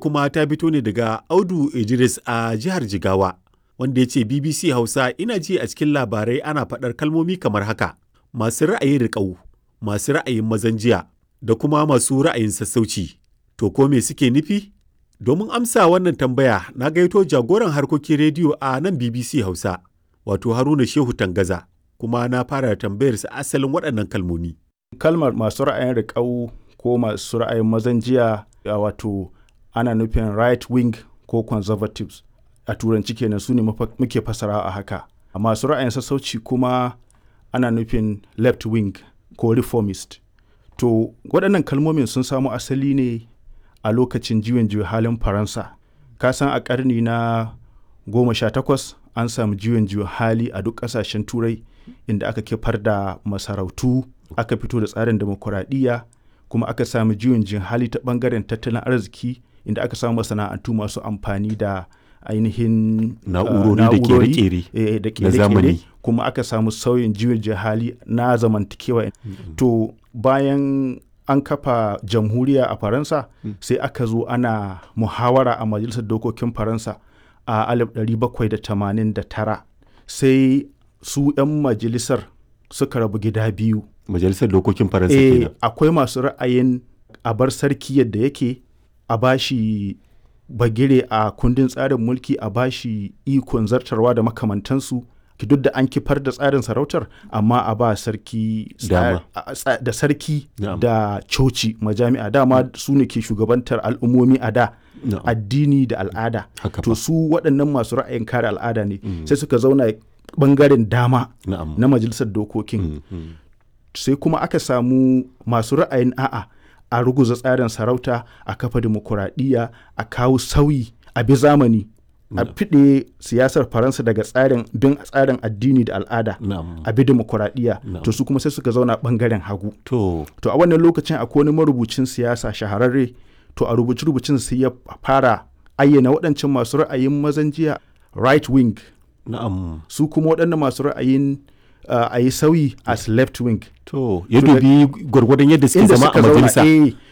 kuma ta fito ne daga Audu Idris a jihar Jigawa, wanda ya ce BBC Hausa ina ji a cikin labarai ana faɗar kalmomi kamar haka: masu ra'ayin riƙau, masu ra'ayin mazan jiya, da kuma masu ra'ayin sassauci. To ko me suke nufi? Domin amsa wannan tambaya na gaito jagoran harkokin rediyo a nan BBC Hausa, wato Haruna Shehu Tangaza, kuma na fara tambayarsa asalin waɗannan kalmomi. Kalmar masu ra'ayin riƙau ko masu ra'ayin mazan jiya wato ana nufin right wing ko conservatives a turanci kenan, su ne muke fasara a haka. Masu ra'ayin sassauci kuma ana nufin left wing ko reformist. To waɗannan kalmomin sun samo asali ne a lokacin juyin halin Faransa. Ka san a ƙarni na 18 an samu juyin hali a duk ƙasashen Turai, inda aka kifar da masarautu, aka fito da tsarin demokuraɗiyya, kuma aka samu juyin hali ta ɓangaren tattalin arziki, inda aka samu masana'antu masu amfani da ainihin na'urori da ƙere-ƙere, kuma aka samu sauyin juyin hali na zamantakewa. To bayan an kafa jamhuriya a Faransa, sai aka zo ana muhawara a Majalisar Dokokin Faransa a 1789. Sai su 'yan majalisar suka rabu gida biyu. Majalisar Dokokin Faransa kenan. Akwai masu ra'ayin a bar sarki yadda yake, a bashi bagire a kundin tsarin mulki, a bashi ikon zartarwa da makamantansu, duk da an kifar da tsarin sarautar, amma a ba sarki da sarki da coci majami'a, dama su ne ke shugabantar al'ummomi a da, addini da al'ada. To su waɗannan masu ra'ayin kare al'ada ne, sai suka zauna ɓangaren dama na majalisar dokokin. Sai kuma aka samu masu ra'ayin a ruguza tsarin sarauta, a kafa dimokuraɗiyya, a kawo sauyi, a bi zamani, a fiɗe siyasar Faransa daga bin tsarin addini da al'ada, a bi dimokuraɗiyya. To su kuma sai suka zauna ɓangaren hagu. To a wannan lokacin akwai wani marubucin siyasa shahararre, to a rubuce-rubucin sai ya fara ayyana waɗancan masu ra'ayin mazan jiya right wing, su kuma waɗannan masu ra'ayin a yi sauyi as left wing. To ya dubi gwargwadon yadda suke zama a majalisa.